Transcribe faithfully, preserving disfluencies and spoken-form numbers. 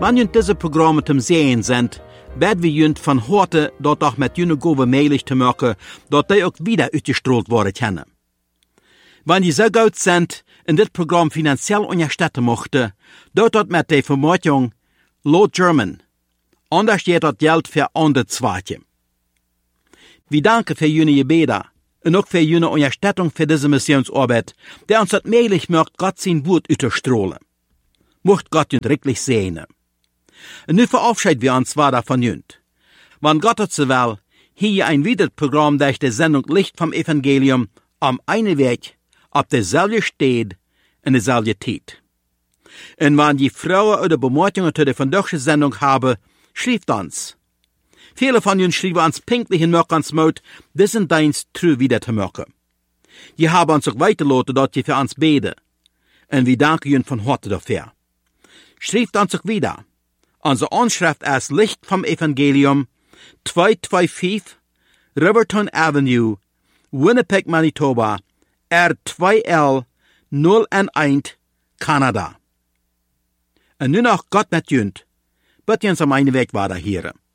Wenn jünt diese Programme zum Sehen sind, werden wir jünt von heute dort auch mit jüne Gove möglich zu machen, dort die auch wieder ausgestrahlt worden können. Wenn die so gut sind, in dit Programm finanziell unterstützen mochten, dort dort mit der Vermutung, Lord German, anders geht das Geld für andere Zweige. Wir danken für jene Gebete und auch für jene Unterstützung für diese Missionsarbeit, der uns das möglich macht, Gott sein Wort auszustrahlen. Mocht Gott uns wirklich sehen. Und nu verabschieden wir uns weiter von jünt. Wenn Gott es so will, hier ein weiteres Programm durch die Sendung Licht vom Evangelium am einen Weg, auf derselbe steht, in derselbe Zeit. Und wenn die Frauen oder Bemerkungen zu der vandaagse Sendung haben, schreibt uns. Viele von uns schreiben uns pinklich in Mörkans Mut, diesen Dienst true wieder zu machen. Die haben uns auch weitergelassen, dort die für uns beten. Und wir danken ihnen von Herzen dafür. Schreibt uns auch wieder. Unsere Anschrift ist Licht vom Evangelium, zweihunderfünfundzweißig Riverton Avenue, Winnipeg, Manitoba, R zwei L null eins, Kanada. Und nun noch Gott mit jünt, bitte uns am einen Weg weiter hier.